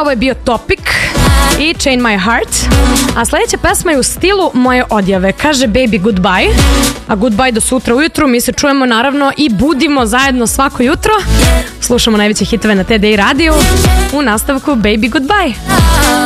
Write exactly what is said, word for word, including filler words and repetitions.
ovo je bio Topic i Chain My Heart. A sledeća pesma je u stilu moje odjave. Kaže Baby Goodbye. A goodbye do sutra ujutru. Mi se čujemo naravno i budimo zajedno svako jutro. Slušamo najveće hitove na T D I radiju. U nastavku Baby Goodbye.